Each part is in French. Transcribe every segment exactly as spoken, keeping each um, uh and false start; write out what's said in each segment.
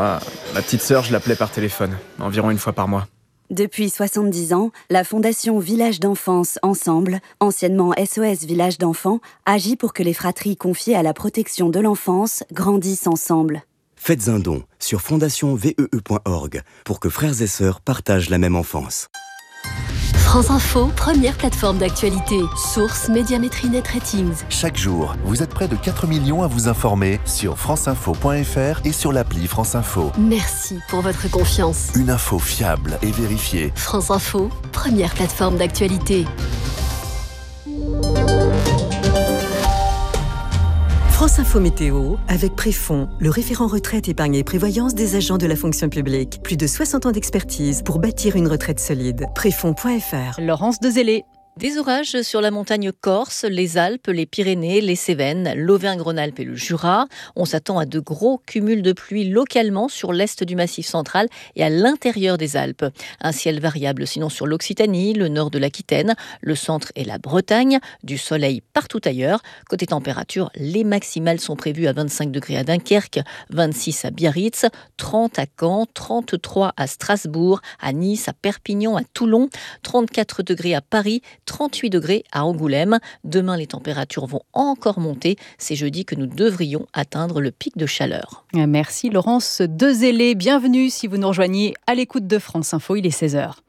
Moi, ma petite sœur, je l'appelais par téléphone, environ une fois par mois. Depuis soixante-dix ans, la Fondation Village d'Enfance Ensemble, anciennement S O S Village d'Enfants, agit pour que les fratries confiées à la protection de l'enfance grandissent ensemble. Faites un don sur fondation vee point org pour que frères et sœurs partagent la même enfance. France Info, première plateforme d'actualité. Source Médiamétrie Net Ratings. Chaque jour, vous êtes près de quatre millions à vous informer sur franceinfo point fr et sur l'appli France Info. Merci pour votre confiance. Une info fiable et vérifiée. France Info, première plateforme d'actualité. France Info Météo, avec Préfond, le référent retraite, épargne et prévoyance des agents de la fonction publique. Plus de soixante ans d'expertise pour bâtir une retraite solide. Préfond point fr. Laurence Dezellé. Des orages sur la montagne corse, les Alpes, les Pyrénées, les Cévennes, l'Auvergne-Rhône-Alpes et le Jura. On s'attend à de gros cumuls de pluie localement sur l'est du Massif central et à l'intérieur des Alpes. Un ciel variable sinon sur l'Occitanie, le nord de l'Aquitaine, le centre et la Bretagne. Du soleil partout ailleurs. Côté température, les maximales sont prévues à vingt-cinq degrés à Dunkerque, vingt-six à Biarritz, trente à Caen, trente-trois à Strasbourg, à Nice, à Perpignan, à Toulon, trente-quatre degrés à Paris, trente-huit degrés à Angoulême. Demain, les températures vont encore monter. C'est jeudi que nous devrions atteindre le pic de chaleur. Merci Laurence Dezellé. Bienvenue si vous nous rejoignez à l'écoute de France Info. Il est seize heures.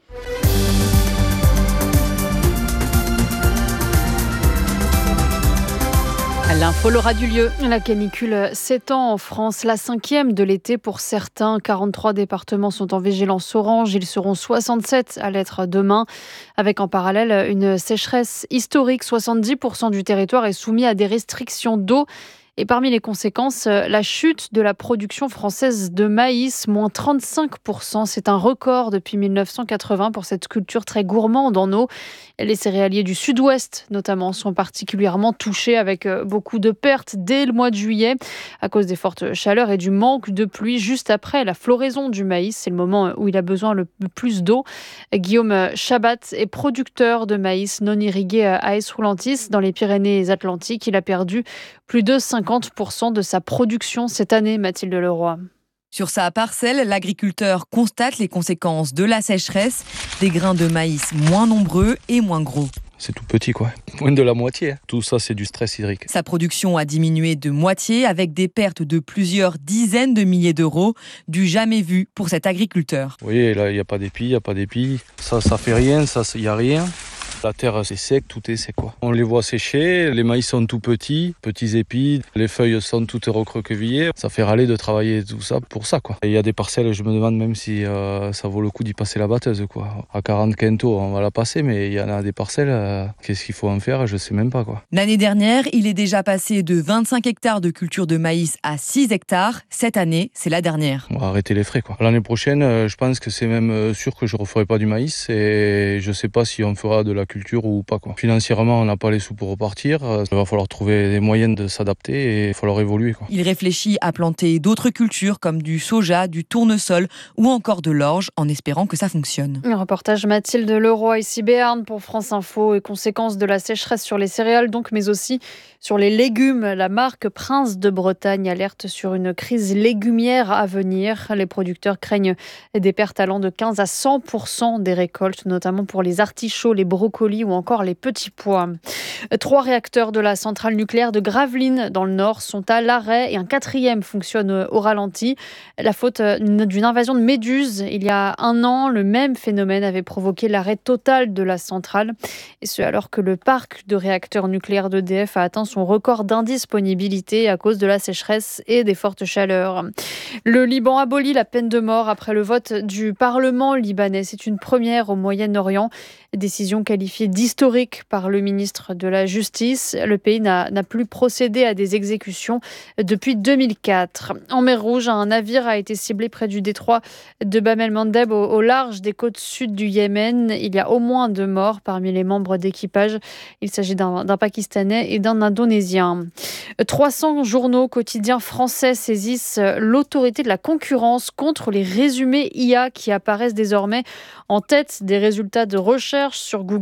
L'info l'aura du lieu. La canicule s'étend en France, la cinquième de l'été pour certains. quarante-trois départements sont en vigilance orange. Ils seront soixante-sept à l'être demain. Avec en parallèle une sécheresse historique. soixante-dix pour cent du territoire est soumis à des restrictions d'eau. Et parmi les conséquences, la chute de la production française de maïs, moins trente-cinq pour cent. C'est un record depuis mille neuf cent quatre-vingts pour cette culture très gourmande en eau. Les céréaliers du sud-ouest, notamment, sont particulièrement touchés avec beaucoup de pertes dès le mois de juillet à cause des fortes chaleurs et du manque de pluie juste après la floraison du maïs. C'est le moment où il a besoin le plus d'eau. Guillaume Chabat est producteur de maïs non irrigué à Es-Roulantis dans les Pyrénées-Atlantiques. Il a perdu plus de cinquante pour cent de sa production cette année, Mathilde Leroy. Sur sa parcelle, l'agriculteur constate les conséquences de la sécheresse, des grains de maïs moins nombreux et moins gros. C'est tout petit quoi, moins de la moitié. Tout ça c'est du stress hydrique. Sa production a diminué de moitié avec des pertes de plusieurs dizaines de milliers d'euros, du jamais vu pour cet agriculteur. Vous voyez là il n'y a pas d'épi, il n'y a pas d'épi, ça ça fait rien, ça il n'y a rien. La terre c'est sec, tout est sec quoi. On les voit sécher, les maïs sont tout petits, petits épis, les feuilles sont toutes recroquevillées. Ça fait râler de travailler tout ça pour ça quoi. Il y a des parcelles, je me demande même si euh, ça vaut le coup d'y passer la batteuse quoi. À quarante quintaux on va la passer, mais il y en a des parcelles, euh, qu'est-ce qu'il faut en faire, je sais même pas quoi. L'année dernière, il est déjà passé de vingt-cinq hectares de culture de maïs à six hectares. Cette année, c'est la dernière. On va arrêter les frais quoi. L'année prochaine, euh, je pense que c'est même sûr que je referai pas du maïs et je sais pas si on fera de la culture ou pas quoi. Financièrement, on n'a pas les sous pour repartir. Il va falloir trouver des moyens de s'adapter et il va falloir évoluer quoi. Il réfléchit à planter d'autres cultures comme du soja, du tournesol ou encore de l'orge en espérant que ça fonctionne. Un reportage Mathilde Leroy, ici Béarn pour France Info, et conséquences de la sécheresse sur les céréales donc, mais aussi sur les légumes. La marque Prince de Bretagne alerte sur une crise légumière à venir. Les producteurs craignent des pertes allant de quinze à cent pour cent des récoltes, notamment pour les artichauts, les brocolis ou encore les petits pois. Trois réacteurs de la centrale nucléaire de Gravelines dans le Nord sont à l'arrêt et un quatrième fonctionne au ralenti. La faute d'une invasion de méduses. Il y a un an, le même phénomène avait provoqué l'arrêt total de la centrale. Et ce alors que le parc de réacteurs nucléaires d'E D F a atteint son record d'indisponibilité à cause de la sécheresse et des fortes chaleurs. Le Liban abolit la peine de mort après le vote du Parlement libanais. C'est une première au Moyen-Orient. Décision qualifiée d'historique par le ministre de la Justice. Le pays n'a, n'a plus procédé à des exécutions depuis deux mille quatre. En mer Rouge, un navire a été ciblé près du détroit de Bab el-Mandeb au, au large des côtes sud du Yémen. Il y a au moins deux morts parmi les membres d'équipage. Il s'agit d'un, d'un Pakistanais et d'un Indonésien. trois cents journaux quotidiens français saisissent l'autorité de la concurrence contre les résumés I A qui apparaissent désormais en tête des résultats de recherche sur Google.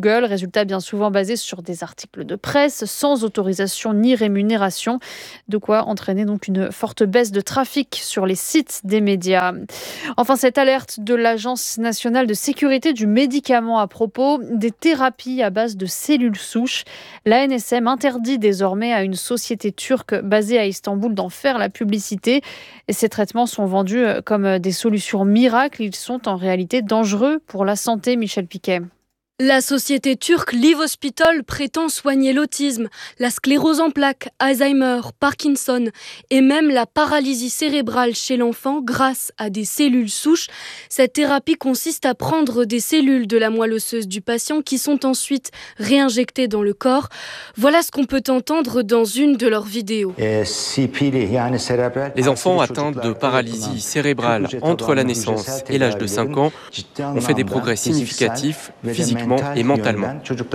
Google. Résultat bien souvent basé sur des articles de presse sans autorisation ni rémunération. De quoi entraîner donc une forte baisse de trafic sur les sites des médias. Enfin, cette alerte de l'Agence nationale de sécurité du médicament à propos des thérapies à base de cellules souches. La N S M interdit désormais à une société turque basée à Istanbul d'en faire la publicité. Et ces traitements sont vendus comme des solutions miracles. Ils sont en réalité dangereux pour la santé. Michel Piquet. La société turque Live Hospital prétend soigner l'autisme, la sclérose en plaques, Alzheimer, Parkinson et même la paralysie cérébrale chez l'enfant grâce à des cellules souches. Cette thérapie consiste à prendre des cellules de la moelle osseuse du patient qui sont ensuite réinjectées dans le corps. Voilà ce qu'on peut entendre dans une de leurs vidéos. Les enfants atteints de paralysie cérébrale entre la naissance et l'âge de cinq ans ont fait des progrès significatifs physiquement et mentalement.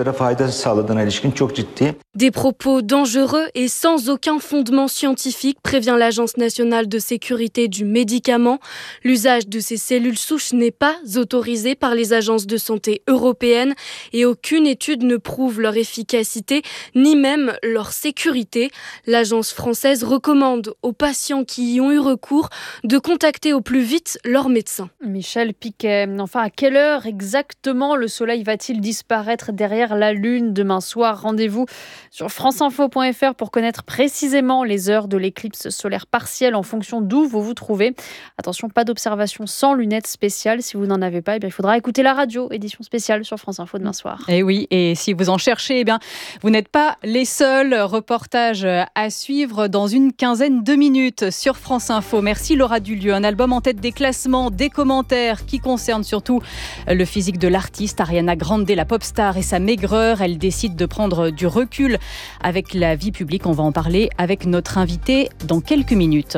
Des propos dangereux et sans aucun fondement scientifique, prévient l'Agence nationale de sécurité du médicament. L'usage de ces cellules souches n'est pas autorisé par les agences de santé européennes et aucune étude ne prouve leur efficacité ni même leur sécurité. L'agence française recommande aux patients qui y ont eu recours de contacter au plus vite leur médecin. Michel Piquet. Enfin, à quelle heure exactement le soleil va-t-il disparaître derrière la lune demain soir? Rendez-vous sur franceinfo point f r pour connaître précisément les heures de l'éclipse solaire partielle en fonction d'où vous vous trouvez. Attention, pas d'observation sans lunettes spéciales. Si vous n'en avez pas, eh bien, il faudra écouter la radio, édition spéciale sur France Info demain soir. Et oui, et si vous en cherchez, eh bien, vous n'êtes pas les seuls. Reportage à suivre dans une quinzaine de minutes sur France Info. Merci Laura Dulieu. Un album en tête des classements, des commentaires qui concernent surtout le physique de l'artiste Ariana Grande, la pop star et sa maigreur. Elle décide de prendre du recul avec la vie publique. On va en parler avec notre invité dans quelques minutes.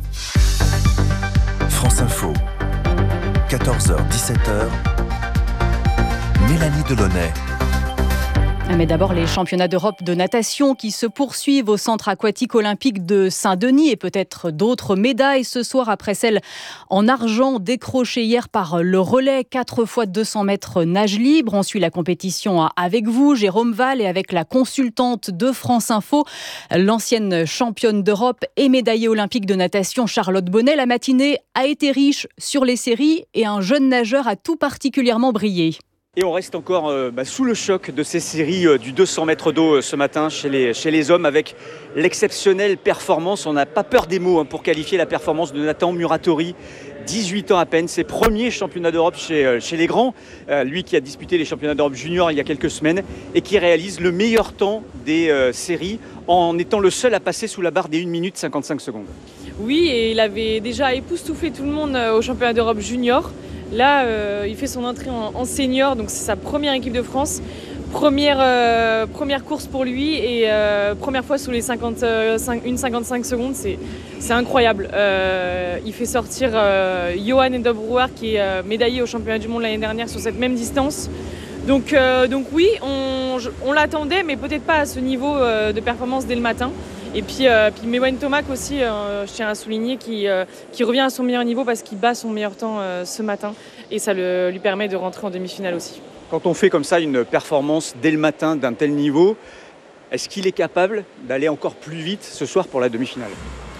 France Info, quatorze heures dix-sept heures, Mélanie Delaunay. Mais d'abord, les championnats d'Europe de natation qui se poursuivent au centre aquatique olympique de Saint-Denis et peut-être d'autres médailles ce soir après celle en argent décrochée hier par le relais quatre fois deux cents mètres nage libre. On suit la compétition avec vous, Jérôme Val, et avec la consultante de France Info, l'ancienne championne d'Europe et médaillée olympique de natation Charlotte Bonnet. La matinée a été riche sur les séries et un jeune nageur a tout particulièrement brillé. Et on reste encore euh, bah, sous le choc de ces séries euh, du deux cents mètres d'eau euh, ce matin chez les, chez les hommes avec l'exceptionnelle performance. On n'a pas peur des mots hein, pour qualifier la performance de Nathan Muratori. dix-huit ans à peine, ses premiers championnats d'Europe chez, euh, chez les grands. Euh, lui qui a disputé les championnats d'Europe juniors il y a quelques semaines et qui réalise le meilleur temps des euh, séries en étant le seul à passer sous la barre des une minute cinquante-cinq secondes. Oui, et il avait déjà époustouflé tout le monde au championnat d'Europe junior. Là, euh, il fait son entrée en, en senior, donc c'est sa première équipe de France. Première, euh, première course pour lui et euh, première fois sous les cinquante-cinq, une cinquante-cinq secondes, c'est, c'est incroyable. Euh, il fait sortir euh, Johan Endobrouwer qui est euh, médaillé au championnat du monde l'année dernière sur cette même distance. Donc, euh, donc oui, on, on l'attendait, mais peut-être pas à ce niveau euh, de performance dès le matin. Et puis, euh, puis Mewen Tomac aussi, euh, je tiens à souligner, qui, euh, qui revient à son meilleur niveau parce qu'il bat son meilleur temps euh, ce matin. Et ça le, lui permet de rentrer en demi-finale aussi. Quand on fait comme ça une performance dès le matin d'un tel niveau, est-ce qu'il est capable d'aller encore plus vite ce soir pour la demi-finale ?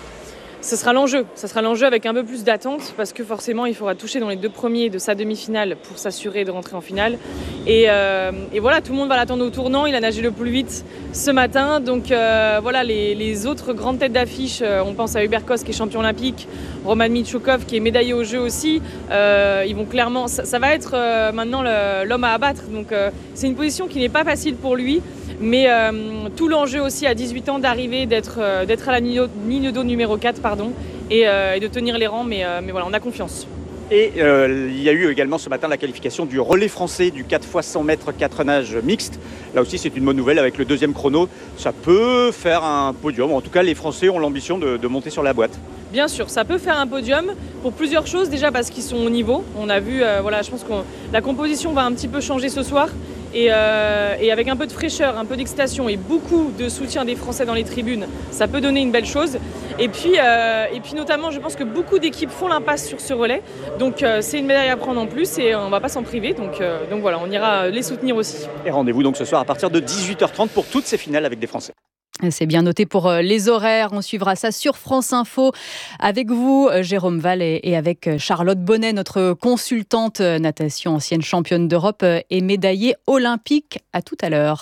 Ce sera l'enjeu, ça sera l'enjeu avec un peu plus d'attente parce que forcément il faudra toucher dans les deux premiers de sa demi-finale pour s'assurer de rentrer en finale. Et, euh, et voilà, tout le monde va l'attendre au tournant, il a nagé le plus vite ce matin. Donc euh, voilà, les, les autres grandes têtes d'affiche, euh, on pense à Hubert Kos qui est champion olympique, Roman Michukov qui est médaillé aux Jeux aussi. Euh, ils vont clairement, ça, ça va être euh, maintenant le, l'homme à abattre. Donc euh, c'est une position qui n'est pas facile pour lui. Mais euh, tout l'enjeu aussi à dix-huit ans d'arriver, d'être, euh, d'être à la ligne d'eau numéro quatre pardon, et, euh, et de tenir les rangs, mais, euh, mais voilà, on a confiance. Et euh, il y a eu également ce matin la qualification du relais français du quatre fois cent mètres quatre nages mixte. Là aussi c'est une bonne nouvelle avec le deuxième chrono. Ça peut faire un podium, en tout cas les Français ont l'ambition de, de monter sur la boîte. Bien sûr, ça peut faire un podium pour plusieurs choses. Déjà parce qu'ils sont au niveau. On a vu, euh, voilà, je pense que la composition va un petit peu changer ce soir. Et, euh, et avec un peu de fraîcheur, un peu d'excitation et beaucoup de soutien des Français dans les tribunes, ça peut donner une belle chose. Et puis, euh, et puis notamment, je pense que beaucoup d'équipes font l'impasse sur ce relais. Donc euh, c'est une médaille à prendre en plus et on ne va pas s'en priver. Donc, euh, donc voilà, on ira les soutenir aussi. Et rendez-vous donc ce soir à partir de dix-huit heures trente pour toutes ces finales avec des Français. C'est bien noté pour les horaires. On suivra ça sur France Info avec vous, Jérôme Val, et avec Charlotte Bonnet, notre consultante natation, ancienne championne d'Europe et médaillée olympique. À tout à l'heure.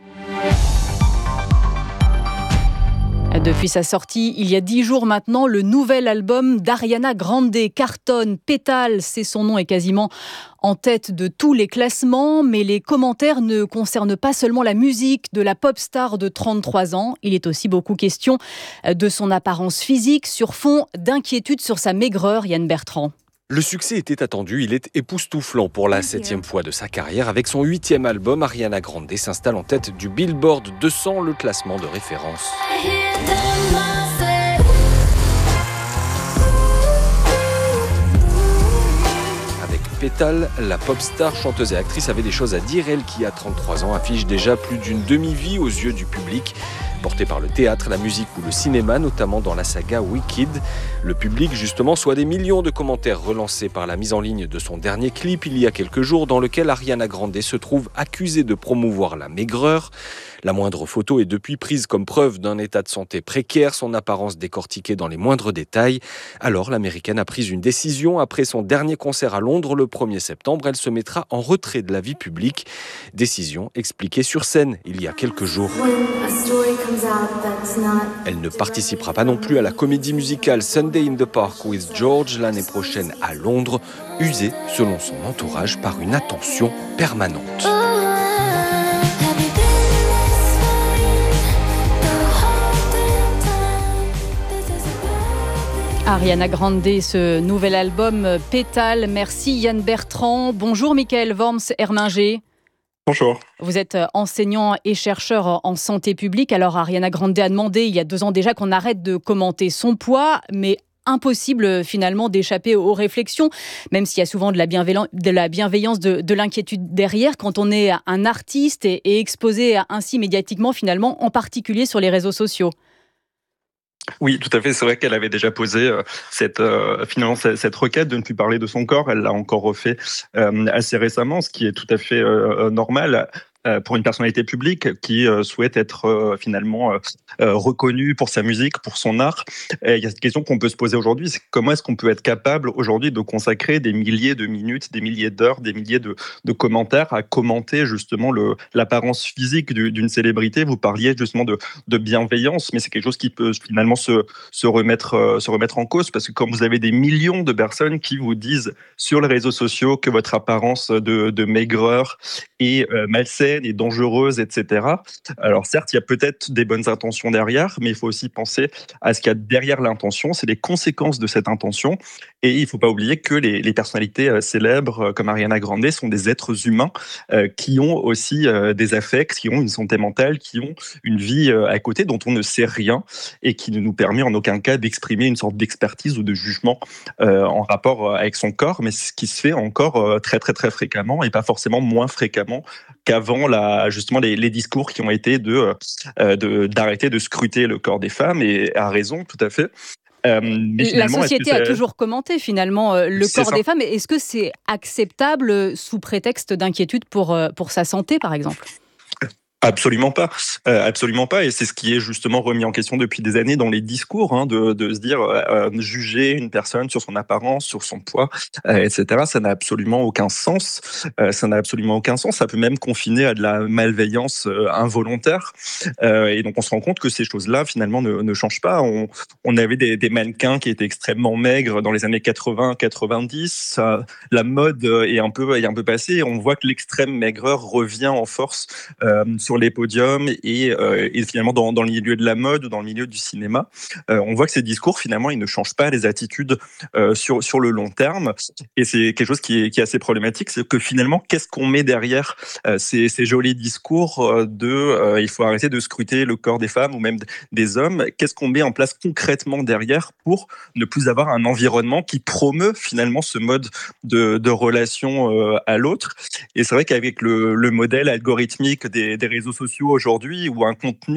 Depuis sa sortie, il y a dix jours maintenant, le nouvel album d'Ariana Grande cartonne. Pétale, c'est son nom, est quasiment en tête de tous les classements. Mais les commentaires ne concernent pas seulement la musique de la pop star de trente-trois ans. Il est aussi beaucoup question de son apparence physique sur fond d'inquiétude sur sa maigreur. Yann Bertrand. Le succès était attendu, il est époustouflant pour la septième fois de sa carrière. Avec son huitième album, Ariana Grande s'installe en tête du Billboard deux cents, le classement de référence. Avec Pétale, la pop star, chanteuse et actrice avait des choses à dire. Elle qui, à trente-trois ans, affiche déjà plus d'une demi-vie aux yeux du public. Portée par le théâtre, la musique ou le cinéma, notamment dans la saga Wicked. Le public, justement, soit des millions de commentaires relancés par la mise en ligne de son dernier clip il y a quelques jours, dans lequel Ariana Grande se trouve accusée de promouvoir la maigreur. La moindre photo est depuis prise comme preuve d'un état de santé précaire, son apparence décortiquée dans les moindres détails. Alors, l'Américaine a pris une décision. Après son dernier concert à Londres le premier septembre, elle se mettra en retrait de la vie publique. Décision expliquée sur scène il y a quelques jours. Elle ne participera pas non plus à la comédie musicale Sunday in the Park with George l'année prochaine à Londres, usée, selon son entourage, par une attention permanente. Ariana Grande, ce nouvel album Pétale. Merci Yann Bertrand. Bonjour Michael Worms-Herminger. Bonjour. Vous êtes enseignant et chercheur en santé publique. Alors Ariana Grande a demandé il y a deux ans déjà qu'on arrête de commenter son poids, mais impossible finalement d'échapper aux réflexions, même s'il y a souvent de la, bienveillance, de, la bienveillance, de, de l'inquiétude derrière quand on est un artiste et, et exposé ainsi médiatiquement finalement, en particulier sur les réseaux sociaux. Oui, tout à fait. C'est vrai qu'elle avait déjà posé euh, cette, euh, finalement, cette, cette requête de ne plus parler de son corps. Elle l'a encore refait euh, assez récemment, ce qui est tout à fait euh, normal. Pour une personnalité publique qui euh, souhaite être euh, finalement euh, euh, reconnue pour sa musique, pour son art. Et il y a cette question qu'on peut se poser aujourd'hui, c'est comment est-ce qu'on peut être capable aujourd'hui de consacrer des milliers de minutes, des milliers d'heures, des milliers de, de commentaires à commenter justement le, l'apparence physique du, d'une célébrité. Vous parliez justement de, de bienveillance, mais c'est quelque chose qui peut finalement se, se, remettre, euh, se remettre en cause, parce que quand vous avez des millions de personnes qui vous disent sur les réseaux sociaux que votre apparence de, de maigreur est euh, malsaine, et dangereuse, et cetera. Alors certes, il y a peut-être des bonnes intentions derrière, mais il faut aussi penser à ce qu'il y a derrière l'intention, c'est les conséquences de cette intention. Et il ne faut pas oublier que les, les personnalités célèbres comme Ariana Grande sont des êtres humains euh, qui ont aussi euh, des affects, qui ont une santé mentale, qui ont une vie euh, à côté dont on ne sait rien et qui ne nous permet en aucun cas d'exprimer une sorte d'expertise ou de jugement euh, en rapport avec son corps, mais ce qui se fait encore euh, très très très fréquemment et pas forcément moins fréquemment qu'avant la, justement les, les discours qui ont été de, euh, de, d'arrêter de scruter le corps des femmes, et à raison tout à fait. Euh, la société a toujours commenté finalement euh, le corps ça. des femmes. Est-ce que c'est acceptable sous prétexte d'inquiétude pour, euh, pour sa santé par exemple ? Absolument pas, euh, absolument pas, et c'est ce qui est justement remis en question depuis des années dans les discours, hein, de, de se dire euh, juger une personne sur son apparence, sur son poids, euh, et cetera. Ça n'a absolument aucun sens. Euh, ça n'a absolument aucun sens. Ça peut même confiner à de la malveillance euh, involontaire. Euh, et donc on se rend compte que ces choses-là finalement ne, ne changent pas. On, on avait des, des mannequins qui étaient extrêmement maigres dans les années quatre-vingts quatre-vingt-dix. Euh, la mode est un peu est un peu passée. On voit que l'extrême maigreur revient en force euh, sur les podiums et, euh, et finalement dans, dans le milieu de la mode ou dans le milieu du cinéma. Euh, on voit que ces discours, finalement, ils ne changent pas les attitudes euh, sur, sur le long terme. Et c'est quelque chose qui est, qui est assez problématique, c'est que finalement, qu'est-ce qu'on met derrière euh, ces, ces jolis discours de euh, il faut arrêter de scruter le corps des femmes ou même des hommes? Qu'est-ce qu'on met en place concrètement derrière pour ne plus avoir un environnement qui promeut finalement ce mode de, de relation euh, à l'autre? Et c'est vrai qu'avec le, le modèle algorithmique des, des réseaux sociaux aujourd'hui, où un contenu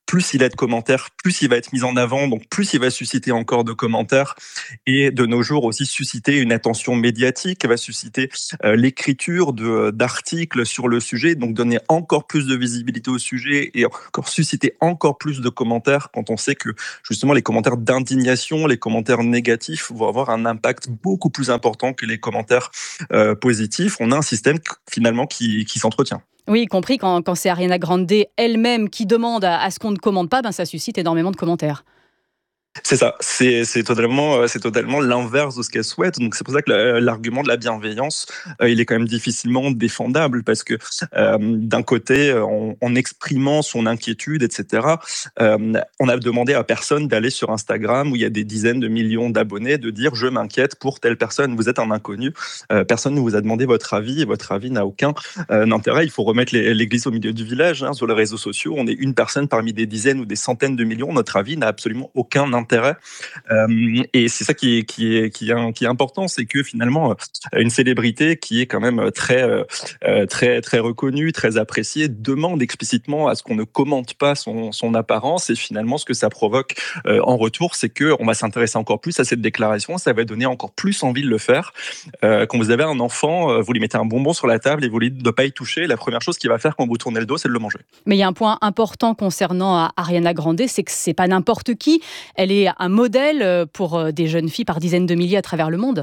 plus il a de commentaires, plus il va être mis en avant, donc plus il va susciter encore de commentaires, et de nos jours aussi susciter une attention médiatique, va susciter euh, l'écriture de, d'articles sur le sujet, donc donner encore plus de visibilité au sujet et encore susciter encore plus de commentaires quand on sait que justement les commentaires d'indignation, les commentaires négatifs vont avoir un impact beaucoup plus important que les commentaires euh, positifs. On a un système finalement qui, qui s'entretient. Oui, y compris quand, quand c'est Ariana Grande elle-même qui demande à, à ce qu'on ne commente pas, ben ça suscite énormément de commentaires. C'est ça, c'est, c'est totalement, c'est totalement l'inverse de ce qu'elle souhaite. Donc c'est pour ça que l'argument de la bienveillance, euh, il est quand même difficilement défendable parce que euh, d'un côté, en, en exprimant son inquiétude, et cetera, euh, on a demandé à personne d'aller sur Instagram où il y a des dizaines de millions d'abonnés de dire je m'inquiète pour telle personne. Vous êtes un inconnu, euh, personne ne vous a demandé votre avis et votre avis n'a aucun euh, intérêt. Il faut remettre les, l'église au milieu du village. Hein, sur les réseaux sociaux, on est une personne parmi des dizaines ou des centaines de millions. Notre avis n'a absolument aucun intérêt. Intérêt. Euh, et c'est ça qui est, qui est, qui est, qui est important, c'est que finalement, une célébrité qui est quand même très, euh, très, très reconnue, très appréciée, demande explicitement à ce qu'on ne commente pas son, son apparence. Et finalement, ce que ça provoque euh, en retour, c'est qu'on va s'intéresser encore plus à cette déclaration. Ça va donner encore plus envie de le faire. Euh, quand vous avez un enfant, vous lui mettez un bonbon sur la table et vous lui dites de ne pas y toucher. La première chose qu'il va faire quand vous tournez le dos, c'est de le manger. Mais il y a un point important concernant Ariana Grande, c'est que c'est pas n'importe qui. Elle est un modèle pour des jeunes filles par dizaines de milliers à travers le monde.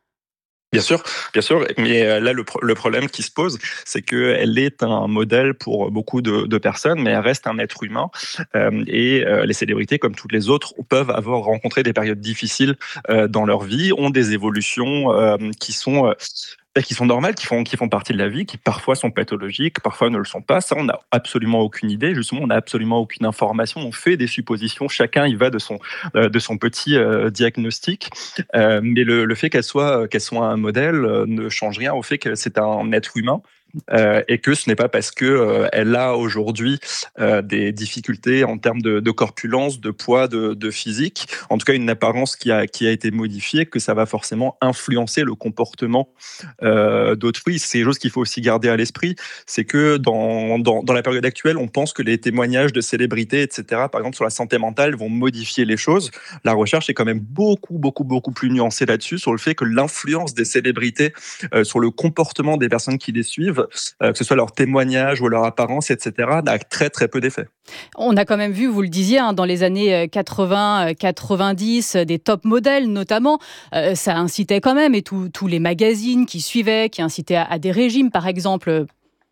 Bien sûr, bien sûr. Mais là, le, le problème qui se pose, c'est qu'elle est un modèle pour beaucoup de, de personnes, mais elle reste un être humain. Euh, et euh, les célébrités, comme toutes les autres, peuvent avoir rencontré des périodes difficiles euh, dans leur vie, ont des évolutions euh, qui sont... Euh, qui sont normales, qui font, qui font partie de la vie, qui parfois sont pathologiques, parfois ne le sont pas. Ça, on n'a absolument aucune idée. Justement, on n'a absolument aucune information. On fait des suppositions. Chacun y va de son, euh, de son petit euh, diagnostic. Euh, mais le, le fait qu'elle soit, qu'elle soit un modèle euh, ne change rien au fait que c'est un être humain. Euh, et que ce n'est pas parce que euh, elle a aujourd'hui euh, des difficultés en termes de, de corpulence, de poids, de, de physique, en tout cas une apparence qui a, qui a été modifiée, que ça va forcément influencer le comportement euh, d'autrui. C'est quelque chose qu'il faut aussi garder à l'esprit, c'est que dans, dans, dans la période actuelle, on pense que les témoignages de célébrités, et cetera, par exemple sur la santé mentale, vont modifier les choses. La recherche est quand même beaucoup, beaucoup, beaucoup plus nuancée là-dessus, sur le fait que l'influence des célébrités euh, sur le comportement des personnes qui les suivent, Euh, que ce soit leur témoignage ou leur apparence, et cetera, n'a très très peu d'effet. On a quand même vu, vous le disiez, hein, dans les années quatre-vingts quatre-vingt-dix, des top modèles notamment, euh, ça incitait quand même, et tous les magazines qui suivaient, qui incitaient à, à des régimes par exemple.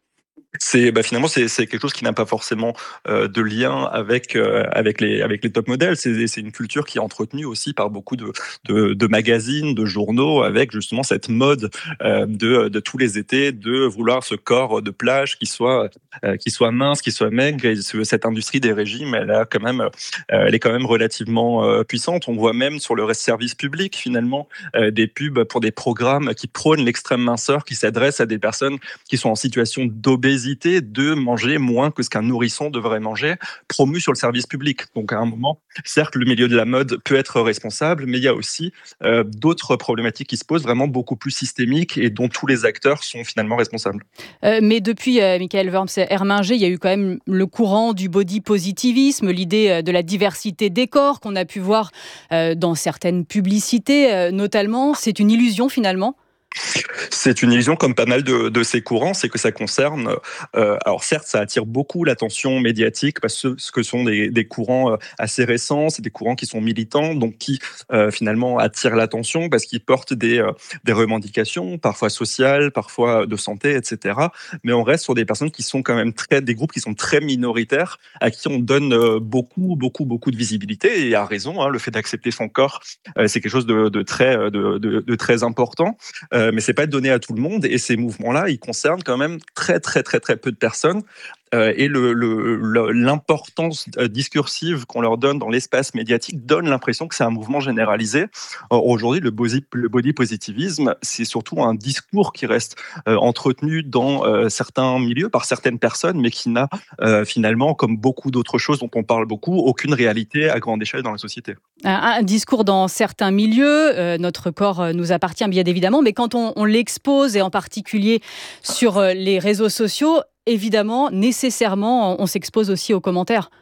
C'est, bah finalement, c'est, c'est quelque chose qui n'a pas forcément euh, de lien avec, euh, avec, les, avec les top modèles. C'est, c'est une culture qui est entretenue aussi par beaucoup de, de, de magazines, de journaux, avec justement cette mode euh, de, de tous les étés de vouloir ce corps de plage qui soit, euh, qui soit mince, qui soit maigre. Et cette industrie des régimes, elle, a quand même, euh, elle est quand même relativement euh, puissante. On voit même sur le service public, finalement, euh, des pubs pour des programmes qui prônent l'extrême minceur, qui s'adressent à des personnes qui sont en situation d'obésité, de manger moins que ce qu'un nourrisson devrait manger, promu sur le service public. Donc à un moment, certes, le milieu de la mode peut être responsable, mais il y a aussi euh, d'autres problématiques qui se posent vraiment beaucoup plus systémiques et dont tous les acteurs sont finalement responsables. Euh, mais depuis euh, Michael Wurms-Herminger, il y a eu quand même le courant du body positivisme, l'idée de la diversité des corps qu'on a pu voir euh, dans certaines publicités, euh, notamment. C'est une illusion finalement ? C'est une illusion comme pas mal de, de ces courants, c'est que ça concerne, euh, alors certes ça attire beaucoup l'attention médiatique parce que ce que sont des, des courants assez récents, c'est des courants qui sont militants, donc qui euh, finalement attirent l'attention parce qu'ils portent des, euh, des revendications, parfois sociales, parfois de santé, et cetera. Mais on reste sur des personnes qui sont quand même très, des groupes qui sont très minoritaires, à qui on donne euh, beaucoup, beaucoup, beaucoup de visibilité, et à raison, hein, le fait d'accepter son corps, euh, c'est quelque chose de, de, très, de, de, de très important. Euh, mais c'est pas donné à tout le monde, et ces mouvements-là, ils concernent quand même très très très très peu de personnes. Euh, et le, le, le, l'importance discursive qu'on leur donne dans l'espace médiatique donne l'impression que c'est un mouvement généralisé. Or, aujourd'hui, le body, le body positivisme, c'est surtout un discours qui reste euh, entretenu dans euh, certains milieux par certaines personnes, mais qui n'a euh, finalement, comme beaucoup d'autres choses dont on parle beaucoup, aucune réalité à grande échelle dans la société. Un, un discours dans certains milieux, euh, notre corps nous appartient bien évidemment, mais quand on, on l'expose, et en particulier sur les réseaux sociaux, évidemment, nécessairement, on s'expose aussi aux commentaires.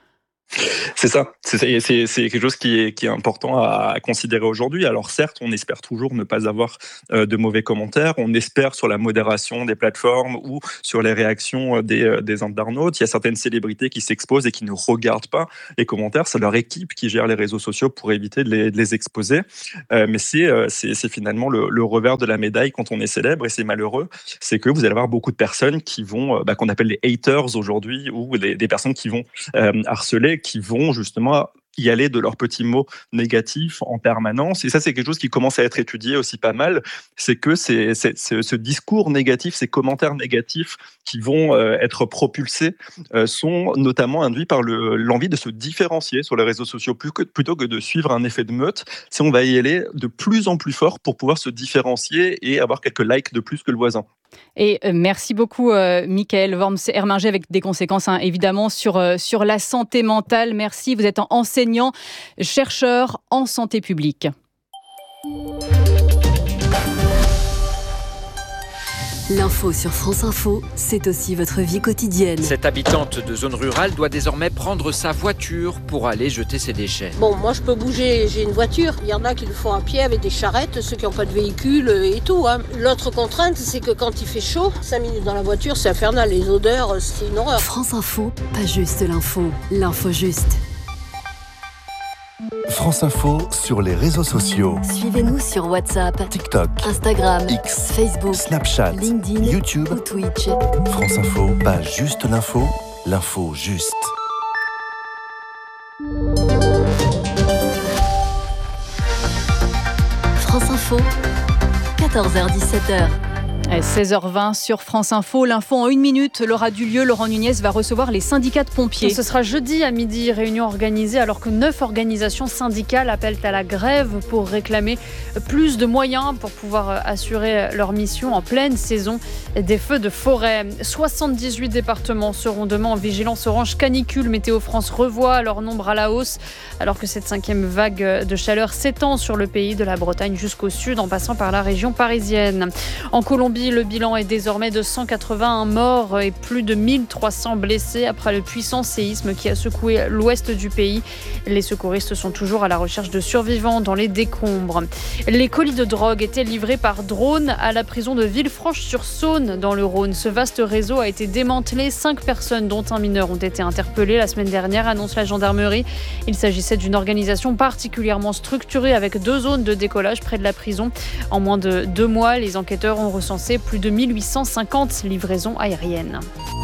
C'est ça, c'est, c'est, c'est quelque chose qui est, qui est important à, à considérer aujourd'hui. Alors certes, on espère toujours ne pas avoir euh, de mauvais commentaires, on espère sur la modération des plateformes ou sur les réactions des, des internautes. Il y a certaines célébrités qui s'exposent et qui ne regardent pas les commentaires, c'est leur équipe qui gère les réseaux sociaux pour éviter de les, de les exposer. Euh, mais c'est, c'est, c'est finalement le, le revers de la médaille quand on est célèbre, et c'est malheureux, c'est que vous allez avoir beaucoup de personnes qui vont, bah, qu'on appelle les haters aujourd'hui, ou des, des personnes qui vont euh, harceler, qui vont justement y aller de leurs petits mots négatifs en permanence. Et ça, c'est quelque chose qui commence à être étudié aussi pas mal. C'est que c'est, c'est, c'est, ce discours négatif, ces commentaires négatifs qui vont euh, être propulsés euh, sont notamment induits par le, l'envie de se différencier sur les réseaux sociaux. Plus que, plutôt que de suivre un effet de meute, c'est on va y aller de plus en plus fort pour pouvoir se différencier et avoir quelques likes de plus que le voisin. Et euh, merci beaucoup, euh, Michael Worms-Herminger, avec des conséquences hein, évidemment sur, euh, sur la santé mentale. Merci, vous êtes enseignant, chercheur en santé publique. L'info sur France Info, c'est aussi votre vie quotidienne. Cette habitante de zone rurale doit désormais prendre sa voiture pour aller jeter ses déchets. Bon, moi je peux bouger, j'ai une voiture. Il y en a qui le font à pied avec des charrettes, ceux qui n'ont pas de véhicule et tout. Hein. L'autre contrainte, c'est que quand il fait chaud, cinq minutes dans la voiture, c'est infernal. Les odeurs, c'est une horreur. France Info, pas juste l'info, l'info juste. France Info sur les réseaux sociaux. Suivez-nous sur WhatsApp, TikTok, Instagram, X, Facebook, Snapchat, LinkedIn, YouTube ou Twitch. France Info, pas juste l'info, l'info juste. France Info, quatorze heures dix-sept heures. seize heures vingt sur France Info. L'info en une minute. Laura Dulieu, Laurent Nunez va recevoir les syndicats de pompiers. Ce sera jeudi à midi, réunion organisée alors que neuf organisations syndicales appellent à la grève pour réclamer plus de moyens pour pouvoir assurer leur mission en pleine saison des feux de forêt. soixante-dix-huit départements seront demain en vigilance orange canicule. Météo France revoit leur nombre à la hausse alors que cette cinquième vague de chaleur s'étend sur le pays de la Bretagne jusqu'au sud en passant par la région parisienne. En Colombie, le bilan est désormais de cent quatre-vingt-un morts et plus de mille trois cents blessés après le puissant séisme qui a secoué l'ouest du pays. Les secouristes sont toujours à la recherche de survivants dans les décombres. Les colis de drogue étaient livrés par drone à la prison de Villefranche-sur-Saône dans le Rhône. Ce vaste réseau a été démantelé. Cinq personnes, dont un mineur, ont été interpellées la semaine dernière, annonce la gendarmerie. Il s'agissait d'une organisation particulièrement structurée avec deux zones de décollage près de la prison. En moins de deux mois, les enquêteurs ont recensé plus de mille huit cent cinquante livraisons aériennes.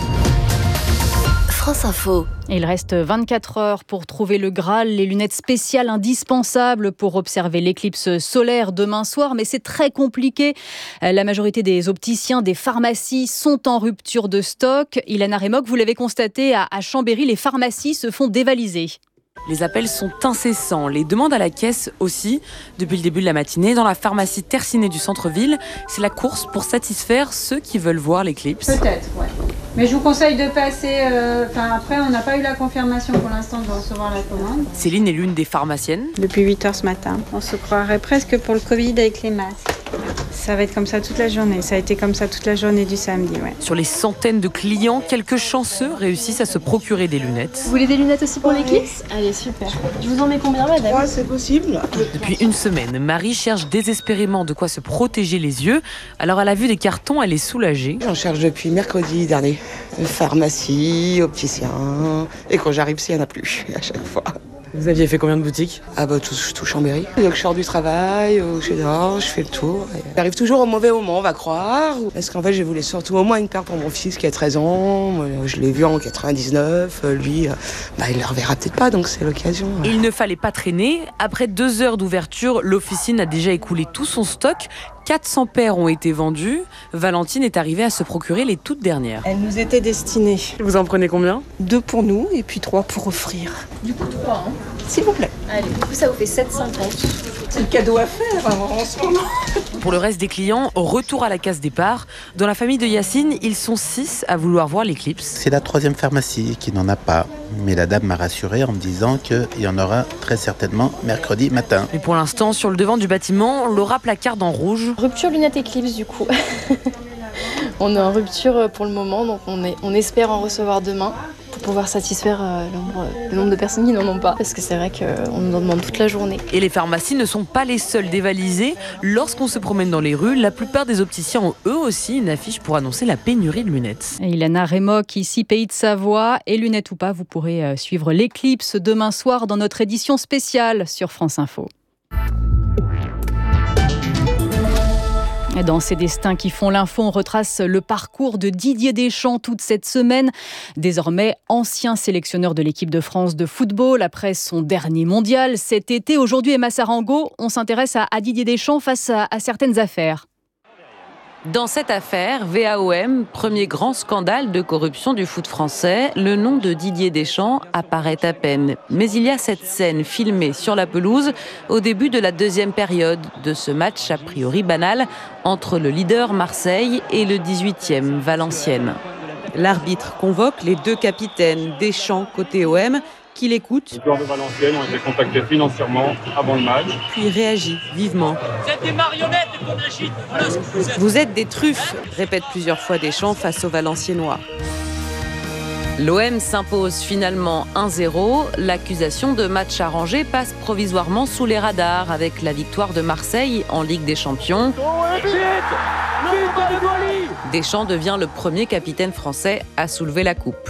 France Info. Il reste vingt-quatre heures pour trouver le Graal, les lunettes spéciales indispensables pour observer l'éclipse solaire demain soir, mais c'est très compliqué. La majorité des opticiens, des pharmacies sont en rupture de stock. Ilana Remoc, vous l'avez constaté, à Chambéry, les pharmacies se font dévaliser. Les appels sont incessants, les demandes à la caisse aussi. Depuis le début de la matinée, dans la pharmacie Tercinet du centre-ville, c'est la course pour satisfaire ceux qui veulent voir l'éclipse. Peut-être, ouais. Mais je vous conseille de passer... Euh, après, on n'a pas eu la confirmation pour l'instant de recevoir la commande. Céline est l'une des pharmaciennes. Depuis huit heures ce matin. On se croirait presque pour le Covid avec les masques. Ça va être comme ça toute la journée. Ça a été comme ça toute la journée du samedi, ouais. Sur les centaines de clients, quelques chanceux réussissent à se procurer des lunettes. Vous voulez des lunettes aussi pour l'éclipse ? Allez, super. Je vous en mets combien, madame ? Trois, c'est possible. Depuis une semaine, Marie cherche désespérément de quoi se protéger les yeux. Alors à la vue des cartons, elle est soulagée. J'en cherche depuis mercredi dernier. Pharmacie, opticien. Et quand j'arrive, il n'y en a plus à chaque fois. Vous aviez fait combien de boutiques ? Ah bah tout, tout Chambéry. Donc je sors du travail, je suis dehors, je fais le tour. J'arrive toujours au mauvais moment, on va croire. Parce qu'en fait, je voulais surtout au moins une paire pour mon fils qui a treize ans. Je l'ai vu en quatre-vingt-dix-neuf. Lui, bah, il ne le reverra peut-être pas, donc c'est l'occasion. Il ne fallait pas traîner. Après deux heures d'ouverture, l'officine a déjà écoulé tout son stock. quatre cents paires ont été vendues. Valentine est arrivée à se procurer les toutes dernières. Elles nous étaient destinées. Vous en prenez combien ? Deux pour nous et puis trois pour offrir. Du coup, trois, hein ? S'il vous plaît. Allez, du coup, ça vous fait sept cent cinquante. C'est le cadeau à faire hein, en ce moment. Pour le reste des clients, retour à la case départ. Dans la famille de Yacine, ils sont six à vouloir voir l'éclipse. C'est la troisième pharmacie qui n'en a pas. Mais la dame m'a rassuré en me disant qu'il y en aura très certainement mercredi matin. Et pour l'instant, sur le devant du bâtiment, Laura placarde en rouge. Rupture lunettes éclipse du coup. On est en rupture pour le moment, donc on, est, on espère en recevoir demain pour pouvoir satisfaire euh, le, nombre, le nombre de personnes qui n'en ont pas. Parce que c'est vrai qu'on nous en demande toute la journée. Et les pharmacies ne sont pas les seules dévalisées. Lorsqu'on se promène dans les rues, la plupart des opticiens ont eux aussi une affiche pour annoncer la pénurie de lunettes. Et Ilana Remoc, ici Pays de Savoie. Et lunettes ou pas, vous pourrez suivre l'éclipse demain soir dans notre édition spéciale sur France Info. Dans ces destins qui font l'info, on retrace le parcours de Didier Deschamps toute cette semaine. Désormais ancien sélectionneur de l'équipe de France de football après son dernier mondial cet été. Aujourd'hui, Emma Sarango, on s'intéresse à, à Didier Deschamps face à, à certaines affaires. Dans cette affaire, V A O M, premier grand scandale de corruption du foot français, le nom de Didier Deschamps apparaît à peine. Mais il y a cette scène filmée sur la pelouse au début de la deuxième période de ce match a priori banal entre le leader Marseille et le dix-huitième Valenciennes. L'arbitre convoque les deux capitaines, Deschamps côté O M, qui l'écoutent. Les joueurs de Valenciennes ont été contactés financièrement avant le match. Puis réagit vivement. Vous êtes des marionnettes de ton agite. Voilà ce que vous êtes. Vous êtes des truffes, répète plusieurs fois Deschamps face aux Valenciennois. L'O M s'impose finalement un zéro. L'accusation de match arrangé passe provisoirement sous les radars avec la victoire de Marseille en Ligue des Champions. Deschamps devient le premier capitaine français à soulever la coupe.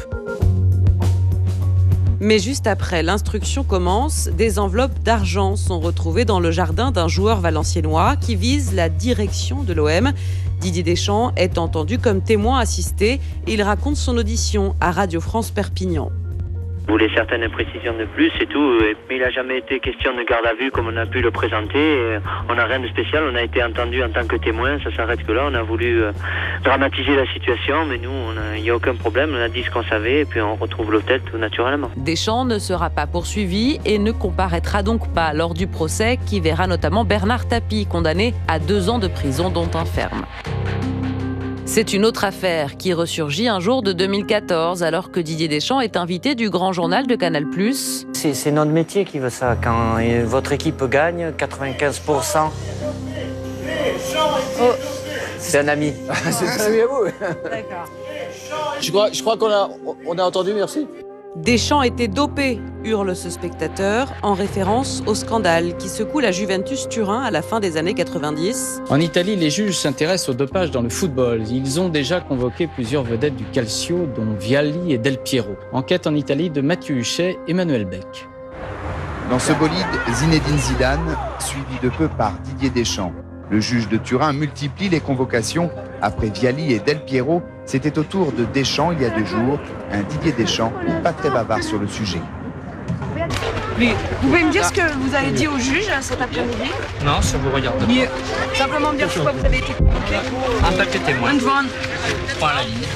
Mais juste après, l'instruction commence. Des enveloppes d'argent sont retrouvées dans le jardin d'un joueur valenciennois qui vise la direction de l'O M. Didier Deschamps est entendu comme témoin assisté et il raconte son audition à Radio France Perpignan. Je voulais certaines précisions de plus, c'est tout. Mais il n'a jamais été question de garde à vue comme on a pu le présenter. On n'a rien de spécial, on a été entendu en tant que témoin, ça s'arrête que là. On a voulu dramatiser la situation, mais nous, il n'y a aucun problème. On a dit ce qu'on savait et puis on retrouve l'hôtel tout naturellement. Deschamps ne sera pas poursuivi et ne comparaîtra donc pas lors du procès qui verra notamment Bernard Tapie condamné à deux ans de prison dont un ferme. C'est une autre affaire qui ressurgit un jour de deux mille quatorze alors que Didier Deschamps est invité du grand journal de Canal plus. C'est, c'est notre métier qui veut ça. Quand votre équipe gagne, quatre-vingt-quinze pour cent. Oh. C'est un ami. C'est un ami à vous. D'accord. Je crois, je crois qu'on a, on a entendu, merci. Deschamps était dopé, hurle ce spectateur, en référence au scandale qui secoue la Juventus Turin à la fin des années quatre-vingt-dix. En Italie, les juges s'intéressent au dopage dans le football. Ils ont déjà convoqué plusieurs vedettes du Calcio, dont Vialli et Del Piero. Enquête en Italie de Mathieu Huchet et Emmanuel Beck. Dans ce bolide, Zinedine Zidane, suivi de peu par Didier Deschamps. Le juge de Turin multiplie les convocations. Après Vialli et Del Piero, c'était au tour de Deschamps il y a deux jours. Un Didier Deschamps pas très bavard sur le sujet. Mais vous pouvez me dire ce que vous avez dit au juge cet après-midi ? Non, ça vous regarde pas. Mais, simplement me dire pourquoi vous avez été convoqué. En tant que témoin. Prends la ligne.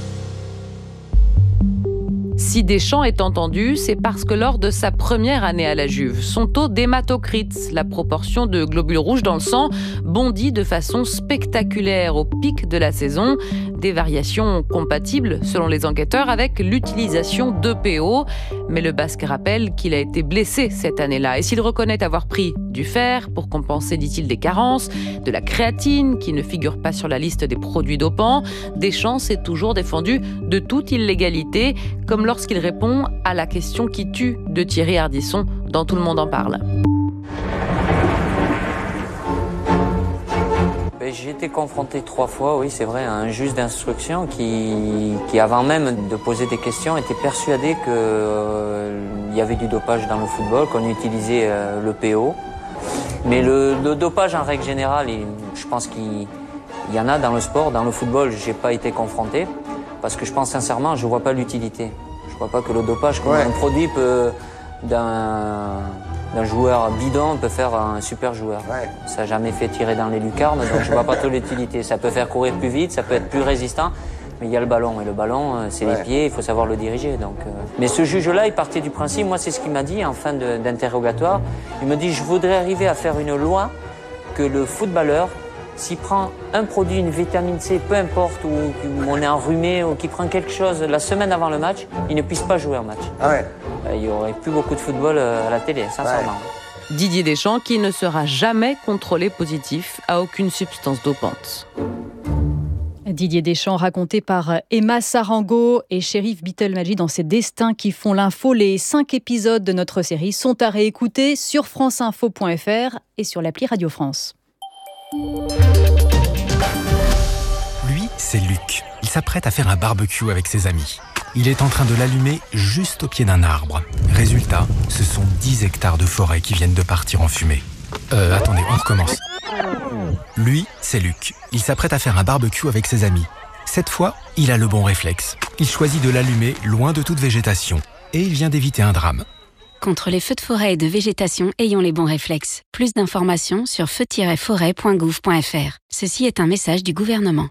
Si Deschamps est entendu, c'est parce que lors de sa première année à la Juve, son taux d'hématocrite, la proportion de globules rouges dans le sang, bondit de façon spectaculaire au pic de la saison. Des variations compatibles, selon les enquêteurs, avec l'utilisation d'E P O. Mais le Basque rappelle qu'il a été blessé cette année-là. Et s'il reconnaît avoir pris du fer pour compenser, dit-il, des carences, de la créatine qui ne figure pas sur la liste des produits dopants, Deschamps s'est toujours défendu de toute illégalité, comme lorsqu'il répond à la question qui tue de Thierry Ardisson dans Tout le monde en parle. J'ai été confronté trois fois, oui, c'est vrai, à un juge d'instruction qui, qui avant même de poser des questions, était persuadé qu'il euh, y avait du dopage dans le football, qu'on utilisait euh, le P O. Mais le, le dopage, en règle générale, il, je pense qu'il y en a dans le sport. Dans le football, j'ai pas été confronté, parce que je pense sincèrement, je vois pas l'utilité. Je vois pas que le dopage, comme ouais. un produit peut, d'un... d'un joueur bidon peut faire un super joueur. Ouais. Ça n'a jamais fait tirer dans les lucarnes, donc je ne vois pas toute l'utilité. Ça peut faire courir plus vite, ça peut être plus résistant, mais il y a le ballon. Et le ballon, c'est ouais. les pieds, il faut savoir le diriger. Donc, euh... Mais ce juge-là, il partait du principe, moi c'est ce qu'il m'a dit en fin de, d'interrogatoire, il me dit, je voudrais arriver à faire une loi que le footballeur, s'il prend un produit, une vitamine C, peu importe, ou, ou on est enrhumé, ou qu'il prend quelque chose la semaine avant le match, il ne puisse pas jouer un match. Ah ouais. Il n'y aurait plus beaucoup de football à la télé, sincèrement. Ouais. Didier Deschamps qui ne sera jamais contrôlé positif à aucune substance dopante. Didier Deschamps raconté par Emma Sarango et Chérif Bitelmadji dans ses destins qui font l'info. Les cinq épisodes de notre série sont à réécouter sur franceinfo point f r et sur l'appli Radio France. Lui, c'est Luc. Il s'apprête à faire un barbecue avec ses amis. Il est en train de l'allumer juste au pied d'un arbre. Résultat, ce sont dix hectares de forêt qui viennent de partir en fumée. Euh, attendez, on recommence. Lui, c'est Luc. Il s'apprête à faire un barbecue avec ses amis. Cette fois, il a le bon réflexe. Il choisit de l'allumer loin de toute végétation. Et il vient d'éviter un drame. Contre les feux de forêt et de végétation, ayons les bons réflexes. Plus d'informations sur feu tiret forêt point gouv point f r. Ceci est un message du gouvernement.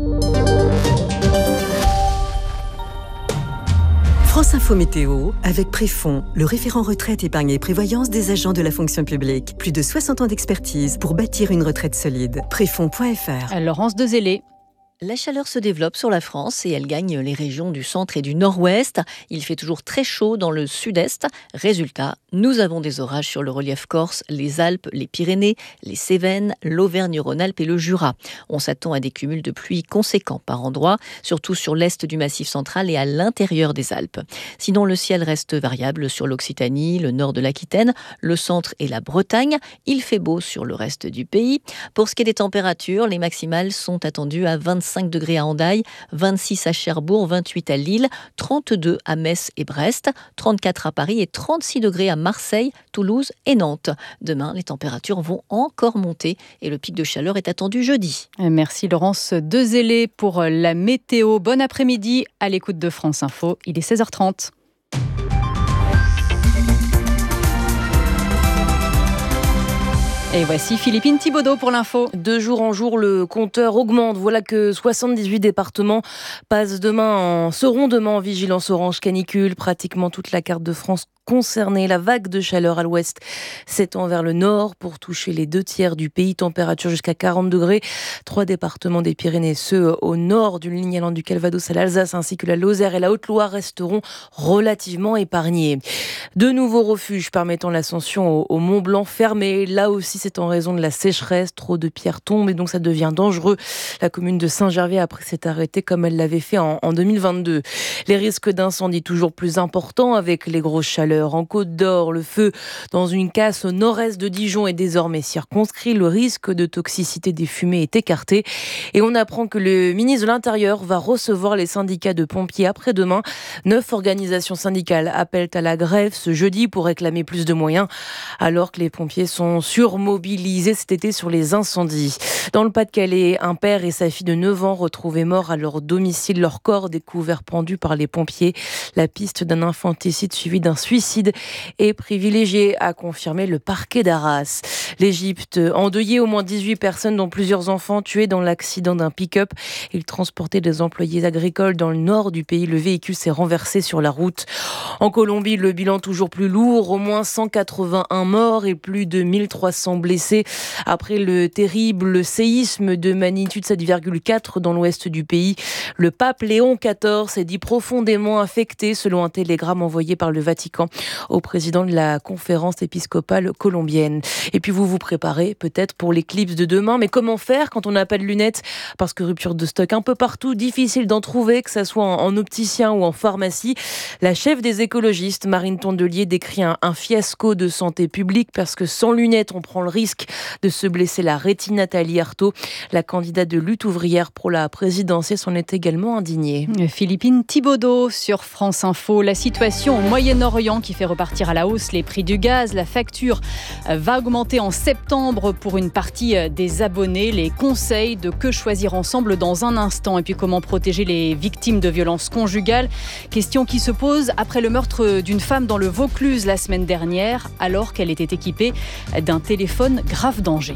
France Info Météo avec Préfond, le référent retraite, épargne et prévoyance des agents de la fonction publique. Plus de soixante ans d'expertise pour bâtir une retraite solide. Préfond point f r. Laurence Dezellé. La chaleur se développe sur la France et elle gagne les régions du centre et du nord-ouest. Il fait toujours très chaud dans le sud-est. Résultat, nous avons des orages sur le relief corse, les Alpes, les Pyrénées, les Cévennes, l'Auvergne-Rhône-Alpes et le Jura. On s'attend à des cumuls de pluie conséquents par endroits, surtout sur l'est du Massif central et à l'intérieur des Alpes. Sinon, le ciel reste variable sur l'Occitanie, le nord de l'Aquitaine, le centre et la Bretagne. Il fait beau sur le reste du pays. Pour ce qui est des températures, les maximales sont attendues à vingt-cinq degrés à Hendaye, vingt-six à Cherbourg, vingt-huit à Lille, trente-deux à Metz et Brest, trente-quatre à Paris et trente-six degrés à Marseille, Toulouse et Nantes. Demain, les températures vont encore monter et le pic de chaleur est attendu jeudi. Merci Laurence Dezellé pour la météo. Bon après-midi à l'écoute de France Info. Il est seize heures trente. Et voici Philippine Thibaudot pour l'info. De jour en jour, le compteur augmente. Voilà que soixante-dix-huit départements passent demain en, seront demain en vigilance orange canicule. Pratiquement toute la carte de France concernée. La vague de chaleur à l'ouest s'étend vers le nord pour toucher les deux tiers du pays. Température jusqu'à quarante degrés. Trois départements des Pyrénées, ceux au nord d'une ligne allant du Calvados à l'Alsace, ainsi que la Lozère et la Haute-Loire resteront relativement épargnés. De nouveaux refuges permettant l'ascension au, au Mont Blanc fermés. Là aussi, c'est en raison de la sécheresse. Trop de pierres tombent et donc ça devient dangereux. La commune de Saint-Gervais après s'est arrêtée comme elle l'avait fait en, en deux mille vingt-deux. Les risques d'incendie toujours plus importants avec les grosses chaleurs. En Côte d'Or, le feu dans une casse au nord-est de Dijon est désormais circonscrit. Le risque de toxicité des fumées est écarté. Et on apprend que le ministre de l'Intérieur va recevoir les syndicats de pompiers après-demain. Neuf organisations syndicales appellent à la grève ce jeudi pour réclamer plus de moyens, alors que les pompiers sont surmobilisés cet été sur les incendies. Dans le Pas-de-Calais, un père et sa fille de neuf ans retrouvés morts à leur domicile, leur corps découvert pendu par les pompiers. La piste d'un infanticide suivi d'un suicide est privilégiée, a confirmé le parquet d'Arras. L'Égypte, endeuillée, au moins dix-huit personnes, dont plusieurs enfants, tués dans l'accident d'un pick-up. Ils transportaient des employés agricoles dans le nord du pays. Le véhicule s'est renversé sur la route. En Colombie, le bilan toujours plus lourd, au moins cent quatre-vingt-un morts et plus de mille trois cents blessés après le terrible séisme de magnitude sept virgule quatre dans l'ouest du pays. Le pape Léon quatorze s'est dit profondément affecté, selon un télégramme envoyé par le Vatican au président de la conférence épiscopale colombienne. Et puis vous vous préparez peut-être pour l'éclipse de demain, mais comment faire quand on n'a pas de lunettes? Parce que rupture de stock un peu partout, difficile d'en trouver, que ça soit en opticien ou en pharmacie. La chef des écologistes, Marine Tondelier, décrit un, un fiasco de santé publique parce que sans lunettes, on prend le risque de se blesser la rétine. Nathalie Arthaud, la candidate de lutte ouvrière pour la présidentielle, s'en est également indignée. Philippine Thibaudot sur France Info. La situation au Moyen-Orient qui fait repartir à la hausse les prix du gaz. La facture va augmenter en septembre pour une partie des abonnés. Les conseils de Que choisir ensemble dans un instant. Et puis comment protéger les victimes de violences conjugales. Question qui se pose après le meurtre d'une femme dans le Vaucluse la semaine dernière, alors qu'elle était équipée d'un téléphone grave danger.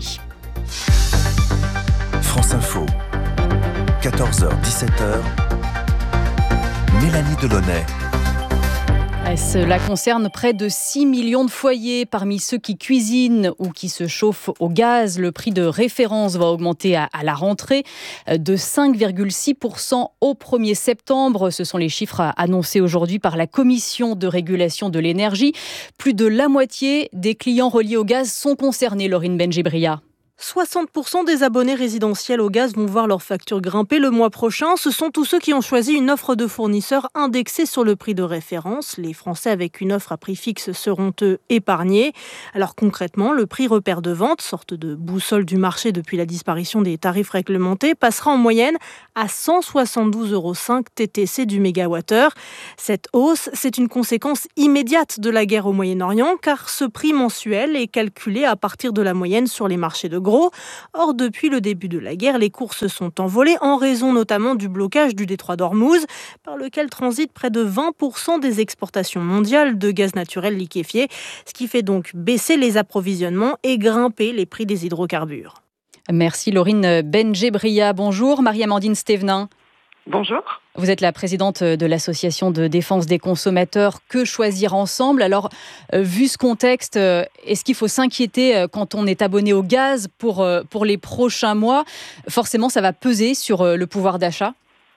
France Info, quatorze heures dix-sept heures, Mélanie Delaunay. Cela concerne près de six millions de foyers. Parmi ceux qui cuisinent ou qui se chauffent au gaz, le prix de référence va augmenter à, à la rentrée de cinq virgule six pour cent au premier septembre. Ce sont les chiffres annoncés aujourd'hui par la Commission de régulation de l'énergie. Plus de la moitié des clients reliés au gaz sont concernés, Laurine Benjibria. soixante pour cent des abonnés résidentiels au gaz vont voir leur facture grimper le mois prochain. Ce sont tous ceux qui ont choisi une offre de fournisseur indexée sur le prix de référence. Les Français avec une offre à prix fixe seront eux épargnés. Alors concrètement, le prix repère de vente, sorte de boussole du marché depuis la disparition des tarifs réglementés, passera en moyenne à cent soixante-douze virgule cinq euros T T C du mégawattheure. Cette hausse, c'est une conséquence immédiate de la guerre au Moyen-Orient, car ce prix mensuel est calculé à partir de la moyenne sur les marchés de gros. Or, depuis le début de la guerre, les cours se sont envolés en raison notamment du blocage du détroit d'Ormuz, par lequel transitent près de vingt pour cent des exportations mondiales de gaz naturel liquéfié, ce qui fait donc baisser les approvisionnements et grimper les prix des hydrocarbures. Merci Laurine Benjebria. Bonjour Marie-Amandine Stévenin. Bonjour. Vous êtes la présidente de l'association de défense des consommateurs Que Choisir Ensemble. Alors, euh, vu ce contexte, euh, est-ce qu'il faut s'inquiéter euh, quand on est abonné au gaz pour, euh, pour les prochains mois ? Forcément, ça va peser sur euh, le pouvoir d'achat ?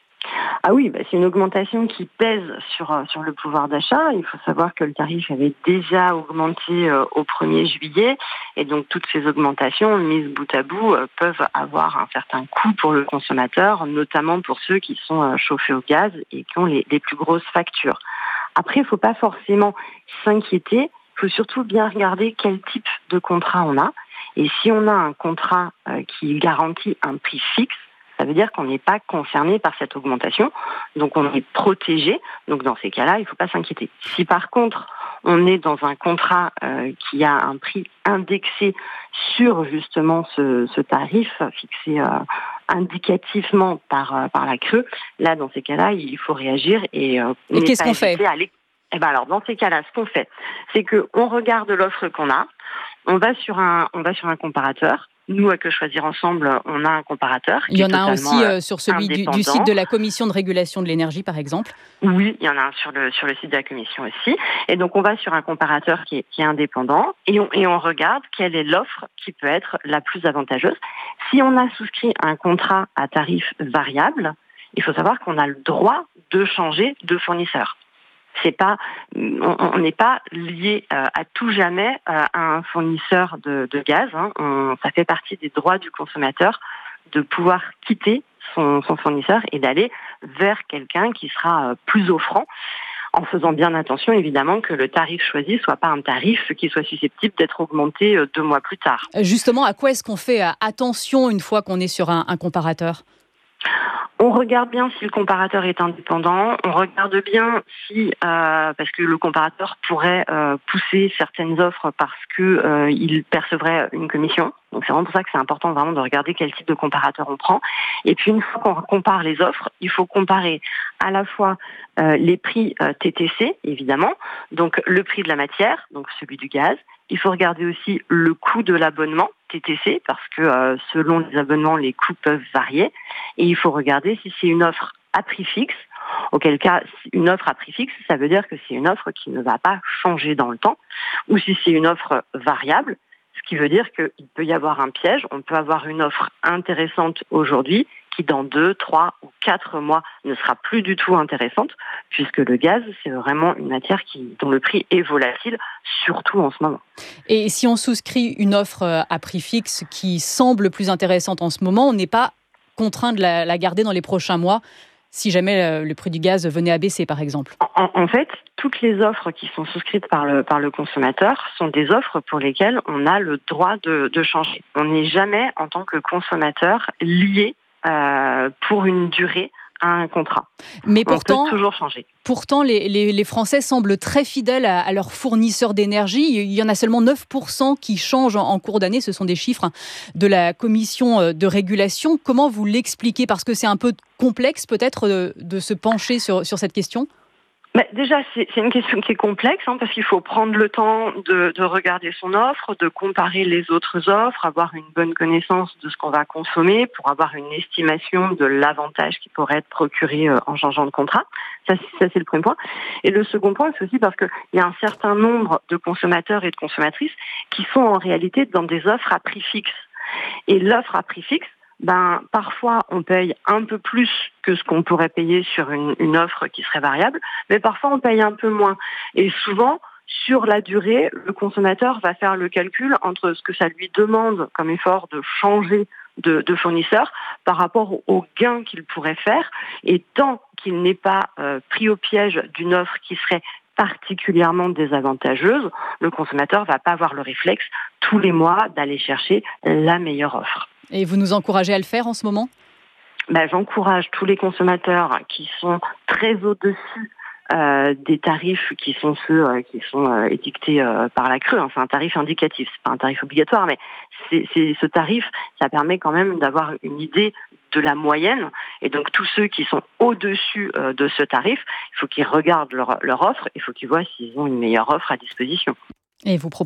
Ah oui, bah c'est une augmentation qui pèse sur, sur le pouvoir d'achat. Il faut savoir que le tarif avait déjà augmenté euh, au premier juillet et donc toutes ces augmentations mises bout à bout euh, peuvent avoir un certain coût pour le consommateur, notamment pour ceux qui sont euh, chauffés au gaz et qui ont les, les plus grosses factures. Après, il ne faut pas forcément s'inquiéter, il faut surtout bien regarder quel type de contrat on a. Et si on a un contrat euh, qui garantit un prix fixe, ça veut dire qu'on n'est pas concerné par cette augmentation, donc on est protégé. Donc dans ces cas-là, il ne faut pas s'inquiéter. Si par contre, on est dans un contrat euh, qui a un prix indexé sur justement ce, ce tarif fixé euh, indicativement par, euh, par la C R E, là dans ces cas-là, il faut réagir. Et, euh, et qu'est-ce qu'on fait ? Eh ben alors dans ces cas-là, ce qu'on fait, c'est qu'on regarde l'offre qu'on a, on va sur un, on va sur un comparateur. Nous, à Que Choisir Ensemble, on a un comparateur. Il y en a un aussi euh, sur celui du, du site de la Commission de régulation de l'énergie, par exemple. Oui, il y en a un sur le, sur le site de la Commission aussi. Et donc, on va sur un comparateur qui est, qui est indépendant et on, et on regarde quelle est l'offre qui peut être la plus avantageuse. Si on a souscrit un contrat à tarif variable, il faut savoir qu'on a le droit de changer de fournisseur. C'est pas, on n'est pas lié euh, à tout jamais euh, à un fournisseur de, de gaz. Hein. On, ça fait partie des droits du consommateur de pouvoir quitter son, son fournisseur et d'aller vers quelqu'un qui sera euh, plus offrant, en faisant bien attention évidemment que le tarif choisi soit pas un tarif qui soit susceptible d'être augmenté euh, deux mois plus tard. Justement, à quoi est-ce qu'on fait attention une fois qu'on est sur un, un comparateur ? On regarde bien si le comparateur est indépendant, on regarde bien si, euh, parce que le comparateur pourrait euh, pousser certaines offres parce que euh, il percevrait une commission. Donc c'est vraiment pour ça que c'est important vraiment de regarder quel type de comparateur on prend. Et puis une fois qu'on compare les offres, il faut comparer à la fois euh, les prix euh, T T C, évidemment, donc le prix de la matière, donc celui du gaz. Il faut regarder aussi le coût de l'abonnement T T C parce que euh, selon les abonnements, les coûts peuvent varier. Et il faut regarder si c'est une offre à prix fixe, auquel cas une offre à prix fixe, ça veut dire que c'est une offre qui ne va pas changer dans le temps, ou si c'est une offre variable, ce qui veut dire qu'il peut y avoir un piège. On peut avoir une offre intéressante aujourd'hui qui dans deux, trois ou quatre mois ne sera plus du tout intéressante, puisque le gaz, c'est vraiment une matière qui, dont le prix est volatile, surtout en ce moment. Et si on souscrit une offre à prix fixe qui semble plus intéressante en ce moment, on n'est pas contraint de la, la garder dans les prochains mois, si jamais le prix du gaz venait à baisser, par exemple. En, en fait, toutes les offres qui sont souscrites par le, par le consommateur sont des offres pour lesquelles on a le droit de, de changer. On n'est jamais, en tant que consommateur, lié euh, pour une durée à un contrat. Mais pourtant, on peut toujours changer. Pourtant, les, les, les Français semblent très fidèles à, à leurs fournisseurs d'énergie. Il y en a seulement neuf pour cent qui changent en, en cours d'année. Ce sont des chiffres de la Commission de régulation. Comment vous l'expliquez ? Parce que c'est un peu complexe peut-être de, de se pencher sur, sur cette question. Mais déjà, c'est, c'est une question qui est complexe, hein, parce qu'il faut prendre le temps de, de regarder son offre, de comparer les autres offres, avoir une bonne connaissance de ce qu'on va consommer pour avoir une estimation de l'avantage qui pourrait être procuré euh, en changeant de contrat. Ça, ça, c'est le premier point. Et le second point, c'est aussi parce qu'il y a un certain nombre de consommateurs et de consommatrices qui sont en réalité dans des offres à prix fixe. Et l'offre à prix fixe, ben, parfois, on paye un peu plus que ce qu'on pourrait payer sur une, une offre qui serait variable, mais parfois, on paye un peu moins. Et souvent, sur la durée, le consommateur va faire le calcul entre ce que ça lui demande comme effort de changer de, de fournisseur par rapport au gain qu'il pourrait faire. Et tant qu'il n'est pas euh, pris au piège d'une offre qui serait particulièrement désavantageuse, le consommateur ne va pas avoir le réflexe tous les mois d'aller chercher la meilleure offre. Et vous nous encouragez à le faire en ce moment ? Ben, j'encourage tous les consommateurs qui sont très au-dessus euh, des tarifs qui sont ceux euh, qui sont euh, étiquetés euh, par la C R E. Hein. C'est un tarif indicatif, c'est pas un tarif obligatoire, mais c'est, c'est ce tarif, ça permet quand même d'avoir une idée de la moyenne. Et donc tous ceux qui sont au-dessus euh, de ce tarif, il faut qu'ils regardent leur, leur offre, il faut qu'ils voient s'ils ont une meilleure offre à disposition. Et vous